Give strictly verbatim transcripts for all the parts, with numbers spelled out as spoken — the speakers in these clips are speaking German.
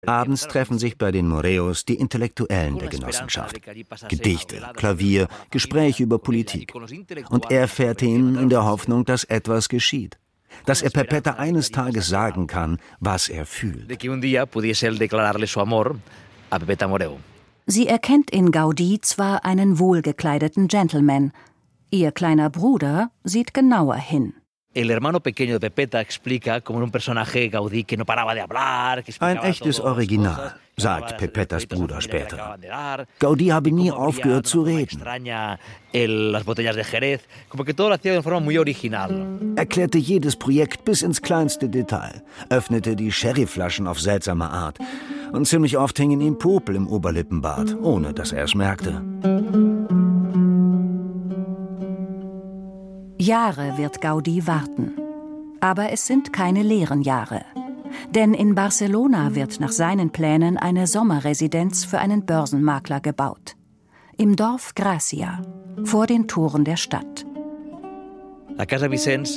Abends treffen sich bei den Moreos die Intellektuellen der Genossenschaft. Gedichte, Klavier, Gespräche über Politik. Und er fährt hin in der Hoffnung, dass etwas geschieht. Dass er Pepeta eines Tages sagen kann, was er fühlt. Sie erkennt in Gaudí zwar einen wohlgekleideten Gentleman. Ihr kleiner Bruder sieht genauer hin. Ein echtes Original, sagt Pepetas Bruder später. Gaudí habe nie aufgehört zu reden. Erklärte jedes Projekt bis ins kleinste Detail, öffnete die Sherryflaschen auf seltsame Art. Und ziemlich oft hingen ihm Popel im Oberlippenbart, ohne dass er es merkte. Jahre wird Gaudí warten. Aber es sind keine leeren Jahre. Denn in Barcelona wird nach seinen Plänen eine Sommerresidenz für einen Börsenmakler gebaut. Im Dorf Gracia, vor den Toren der Stadt. Die Casa Vicens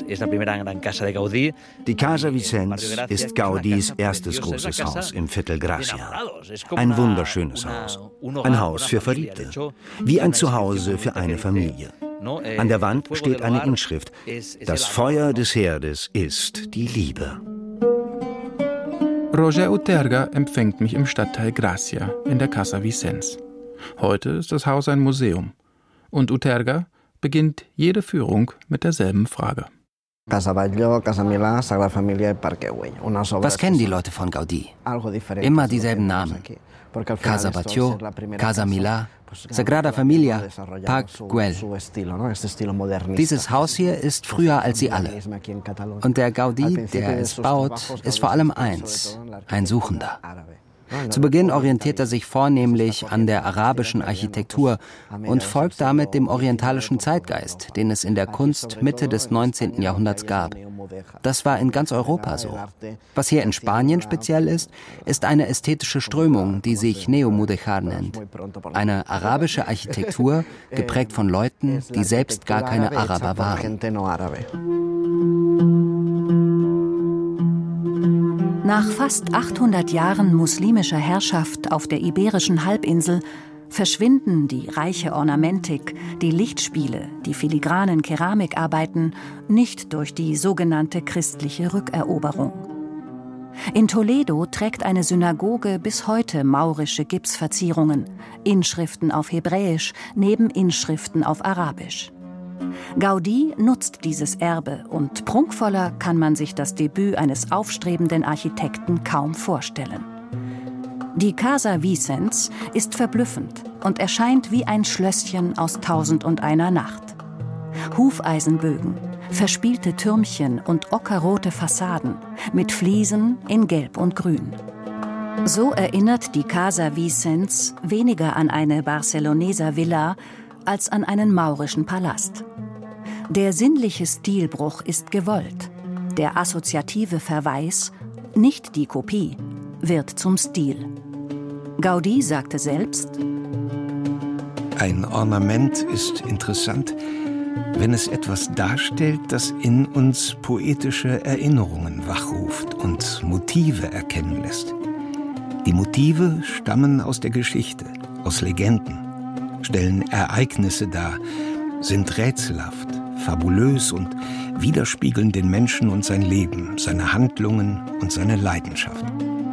ist Gaudís erstes großes Haus im Viertel Gracia. Ein wunderschönes Haus. Ein Haus für Verliebte. Wie ein Zuhause für eine Familie. An der Wand steht eine Inschrift: Das Feuer des Herdes ist die Liebe. Roger Uterga empfängt mich im Stadtteil Gracia in der Casa Vicens. Heute ist das Haus ein Museum. Und Uterga beginnt jede Führung mit derselben Frage. Was kennen die Leute von Gaudí? Immer dieselben Namen. Casa Batlló, Casa Milà, Sagrada Familia, Parc Güell. Dieses Haus hier ist früher als sie alle. Und der Gaudí, der es baut, ist vor allem eins: ein Suchender. Zu Beginn orientiert er sich vornehmlich an der arabischen Architektur und folgt damit dem orientalischen Zeitgeist, den es in der Kunst Mitte des neunzehnten Jahrhunderts gab. Das war in ganz Europa so. Was hier in Spanien speziell ist, ist eine ästhetische Strömung, die sich Neomudéjar nennt. Eine arabische Architektur, geprägt von Leuten, die selbst gar keine Araber waren. Nach fast achthundert Jahren muslimischer Herrschaft auf der iberischen Halbinsel verschwinden die reiche Ornamentik, die Lichtspiele, die filigranen Keramikarbeiten nicht durch die sogenannte christliche Rückeroberung. In Toledo trägt eine Synagoge bis heute maurische Gipsverzierungen, Inschriften auf Hebräisch neben Inschriften auf Arabisch. Gaudí nutzt dieses Erbe und prunkvoller kann man sich das Debüt eines aufstrebenden Architekten kaum vorstellen. Die Casa Vicens ist verblüffend und erscheint wie ein Schlösschen aus Tausend und einer Nacht. Hufeisenbögen, verspielte Türmchen und ockerrote Fassaden mit Fliesen in Gelb und Grün. So erinnert die Casa Vicens weniger an eine Barceloneser Villa als an einen maurischen Palast. Der sinnliche Stilbruch ist gewollt. Der assoziative Verweis, nicht die Kopie, wird zum Stil. Gaudí sagte selbst: Ein Ornament ist interessant, wenn es etwas darstellt, das in uns poetische Erinnerungen wachruft und Motive erkennen lässt. Die Motive stammen aus der Geschichte, aus Legenden, stellen Ereignisse dar, sind rätselhaft, fabulös und widerspiegeln den Menschen und sein Leben, seine Handlungen und seine Leidenschaft.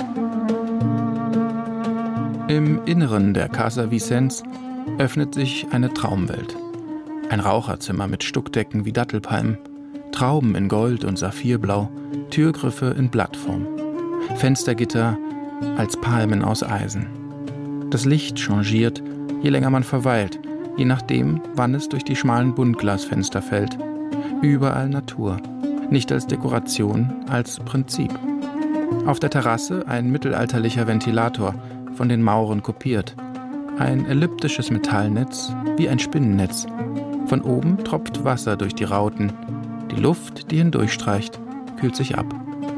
Im Inneren der Casa Vicens öffnet sich eine Traumwelt. Ein Raucherzimmer mit Stuckdecken wie Dattelpalmen, Trauben in Gold und Saphirblau, Türgriffe in Blattform, Fenstergitter als Palmen aus Eisen. Das Licht changiert, je länger man verweilt, je nachdem, wann es durch die schmalen Buntglasfenster fällt. Überall Natur, nicht als Dekoration, als Prinzip. Auf der Terrasse ein mittelalterlicher Ventilator, von den Mauren kopiert. Ein elliptisches Metallnetz, wie ein Spinnennetz. Von oben tropft Wasser durch die Rauten. Die Luft, die hindurchstreicht, kühlt sich ab.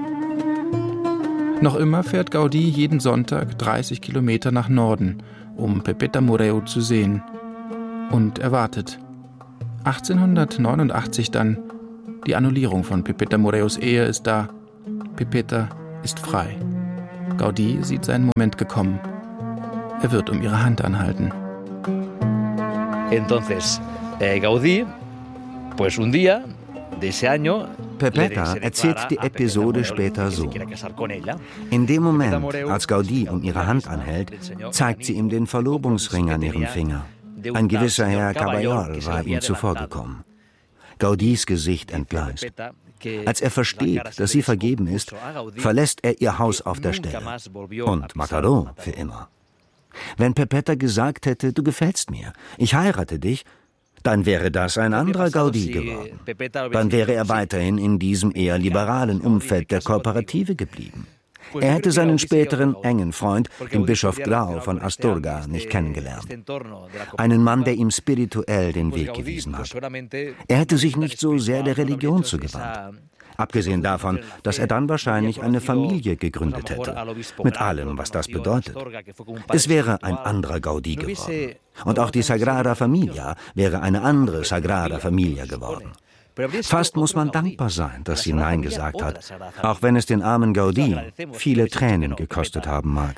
Noch immer fährt Gaudí jeden Sonntag dreißig Kilometer nach Norden, um Pepeta Moreu zu sehen. Und er wartet. achtzehnhundertneunundachtzig dann. Die Annullierung von Pepeta Moreus Ehe ist da. Pepeta ist frei. Gaudí sieht seinen Moment gekommen. Er wird um ihre Hand anhalten. Entonces, eh, Gaudí, pues un día de ese año. Pepeta erzählt die Episode später so. In dem Moment, als Gaudí um ihre Hand anhält, zeigt sie ihm den Verlobungsring an ihrem Finger. Ein gewisser Herr Caballol war ihm zuvorgekommen. Gaudís Gesicht entgleist. Als er versteht, dass sie vergeben ist, verlässt er ihr Haus auf der Stelle. Und Mataró für immer. Wenn Pepeta gesagt hätte, du gefällst mir, ich heirate dich, dann wäre das ein anderer Gaudí geworden. Dann wäre er weiterhin in diesem eher liberalen Umfeld der Kooperative geblieben. Er hätte seinen späteren engen Freund, den Bischof Grau von Astorga, nicht kennengelernt. Einen Mann, der ihm spirituell den Weg gewiesen hat. Er hätte sich nicht so sehr der Religion zugewandt. Abgesehen davon, dass er dann wahrscheinlich eine Familie gegründet hätte. Mit allem, was das bedeutet. Es wäre ein anderer Gaudí geworden. Und auch die Sagrada Familia wäre eine andere Sagrada Familia geworden. Fast muss man dankbar sein, dass sie Nein gesagt hat, auch wenn es den armen Gaudí viele Tränen gekostet haben mag.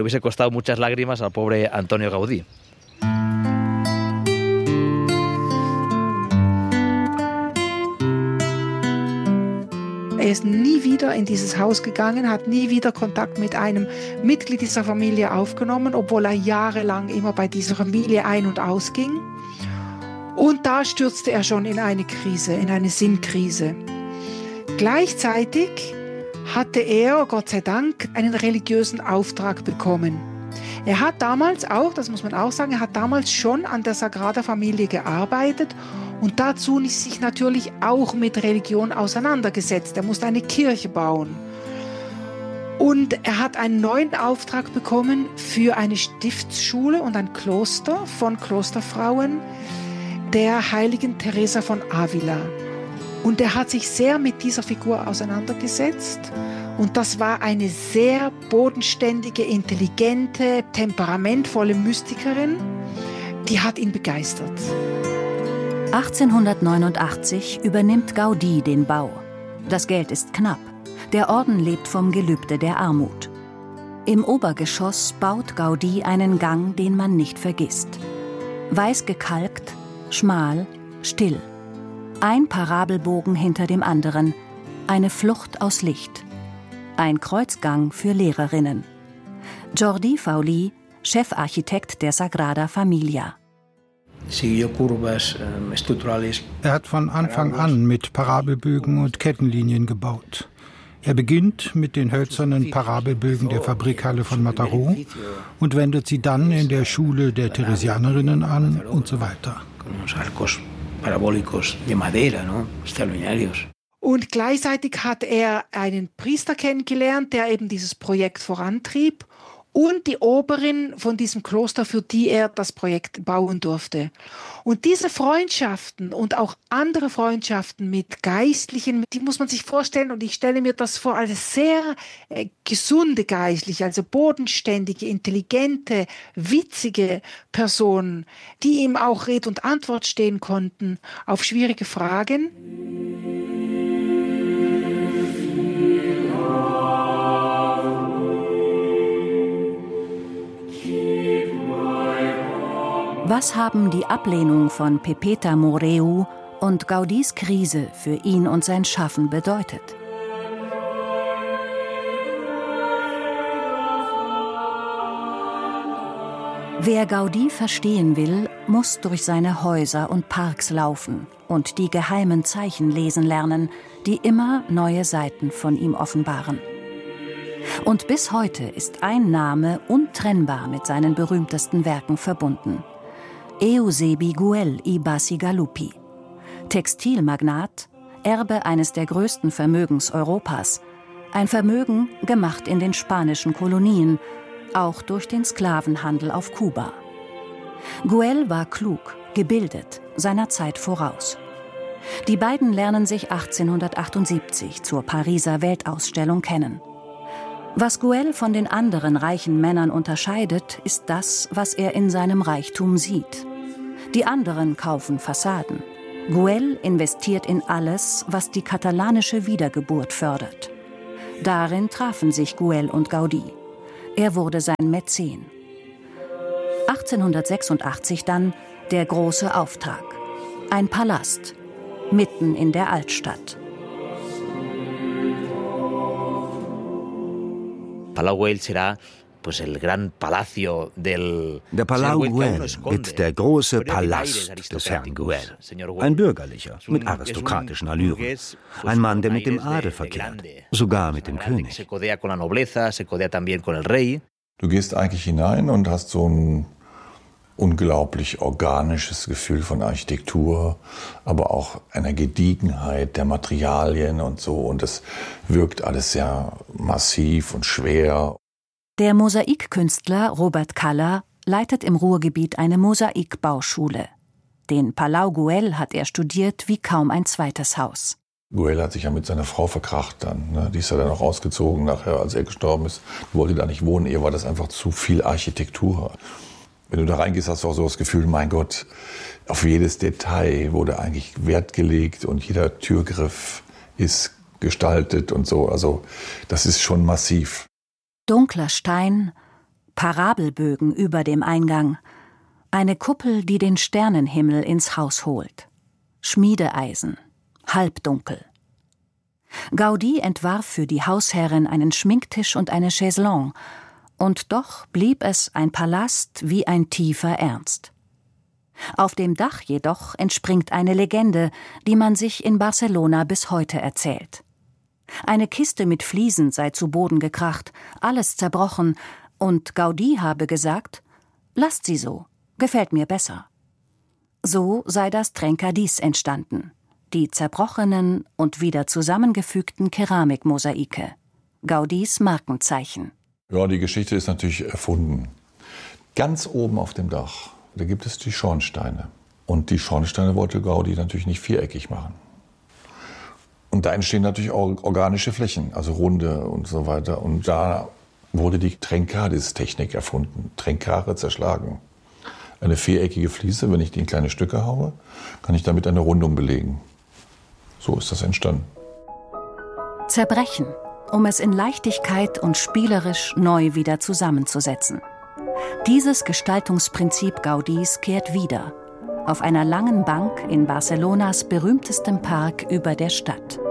Er ist nie wieder in dieses Haus gegangen, hat nie wieder Kontakt mit einem Mitglied dieser Familie aufgenommen, obwohl er jahrelang immer bei dieser Familie ein- und ausging. Und da stürzte er schon in eine Krise, in eine Sinnkrise. Gleichzeitig hatte er, Gott sei Dank, einen religiösen Auftrag bekommen. Er hat damals auch, das muss man auch sagen, er hat damals schon an der Sagrada Familie gearbeitet und dazu sich natürlich auch mit Religion auseinandergesetzt. Er musste eine Kirche bauen. Und er hat einen neuen Auftrag bekommen für eine Stiftsschule und ein Kloster von Klosterfrauen der heiligen Teresa von Avila. Und er hat sich sehr mit dieser Figur auseinandergesetzt. Und das war eine sehr bodenständige, intelligente, temperamentvolle Mystikerin. Die hat ihn begeistert. achtzehnhundertneunundachtzig übernimmt Gaudí den Bau. Das Geld ist knapp. Der Orden lebt vom Gelübde der Armut. Im Obergeschoss baut Gaudí einen Gang, den man nicht vergisst. Weiß gekalkt, schmal, still. Ein Parabelbogen hinter dem anderen. Eine Flucht aus Licht. Ein Kreuzgang für Lehrerinnen. Jordi Fauli, Chefarchitekt der Sagrada Familia. Er hat von Anfang an mit Parabelbögen und Kettenlinien gebaut. Er beginnt mit den hölzernen Parabelbögen der Fabrikhalle von Mataró und wendet sie dann in der Schule der Theresianerinnen an und so weiter. Und gleichzeitig hat er einen Priester kennengelernt, der eben dieses Projekt vorantrieb, und die Oberin von diesem Kloster, für die er das Projekt bauen durfte. Und diese Freundschaften und auch andere Freundschaften mit Geistlichen, die muss man sich vorstellen, und ich stelle mir das vor als sehr äh, gesunde Geistliche, also bodenständige, intelligente, witzige Personen, die ihm auch Red und Antwort stehen konnten auf schwierige Fragen. Was haben die Ablehnung von Pepeta Moreu und Gaudís Krise für ihn und sein Schaffen bedeutet? Wer Gaudí verstehen will, muss durch seine Häuser und Parks laufen und die geheimen Zeichen lesen lernen, die immer neue Seiten von ihm offenbaren. Und bis heute ist ein Name untrennbar mit seinen berühmtesten Werken verbunden: Eusebi Güell y Bacigalupi. Textilmagnat, Erbe eines der größten Vermögens Europas. Ein Vermögen gemacht in den spanischen Kolonien, auch durch den Sklavenhandel auf Kuba. Güell war klug, gebildet, seiner Zeit voraus. Die beiden lernen sich achtzehnhundertachtundsiebzig zur Pariser Weltausstellung kennen. Was Güell von den anderen reichen Männern unterscheidet, ist das, was er in seinem Reichtum sieht. Die anderen kaufen Fassaden. Güell investiert in alles, was die katalanische Wiedergeburt fördert. Darin trafen sich Güell und Gaudí. Er wurde sein Mäzen. achtzehnhundertsechsundachtzig dann der große Auftrag. Ein Palast, mitten in der Altstadt. Palau Güell será Der Palau Güell wird der große Palast des Herrn Güell. Ein bürgerlicher, mit aristokratischen Allüren. Ein Mann, der mit dem Adel verkehrt, sogar mit dem König. Du gehst eigentlich hinein und hast so ein unglaublich organisches Gefühl von Architektur, aber auch einer Gediegenheit der Materialien und so. Und es wirkt alles sehr massiv und schwer. Der Mosaikkünstler Robert Kaller leitet im Ruhrgebiet eine Mosaikbauschule. Den Palau Güell hat er studiert wie kaum ein zweites Haus. Güell hat sich ja mit seiner Frau verkracht dann. Ne? Die ist ja dann auch ausgezogen nachher, als er gestorben ist. Wollte da nicht wohnen, ihr war das einfach zu viel Architektur. Wenn du da reingehst, hast du auch so das Gefühl, mein Gott, auf jedes Detail wurde eigentlich Wert gelegt und jeder Türgriff ist gestaltet und so. Also das ist schon massiv. Dunkler Stein, Parabelbögen über dem Eingang, eine Kuppel, die den Sternenhimmel ins Haus holt. Schmiedeeisen, halbdunkel. Gaudí entwarf für die Hausherrin einen Schminktisch und eine Chaiselongue, und doch blieb es ein Palast wie ein tiefer Ernst. Auf dem Dach jedoch entspringt eine Legende, die man sich in Barcelona bis heute erzählt. Eine Kiste mit Fliesen sei zu Boden gekracht, alles zerbrochen, und Gaudí habe gesagt, lasst sie so, gefällt mir besser. So sei das Trencadís entstanden, die zerbrochenen und wieder zusammengefügten Keramikmosaike, Gaudís Markenzeichen. Ja, die Geschichte ist natürlich erfunden. Ganz oben auf dem Dach, da gibt es die Schornsteine. Und die Schornsteine wollte Gaudí natürlich nicht viereckig machen. Und da entstehen natürlich auch organische Flächen, also runde und so weiter. Und da wurde die Trencadís-Technik erfunden. Trencare, zerschlagen. Eine viereckige Fliese, wenn ich die in kleine Stücke haue, kann ich damit eine Rundung belegen. So ist das entstanden. Zerbrechen, um es in Leichtigkeit und spielerisch neu wieder zusammenzusetzen. Dieses Gestaltungsprinzip Gaudís kehrt wieder auf einer langen Bank in Barcelonas berühmtestem Park über der Stadt.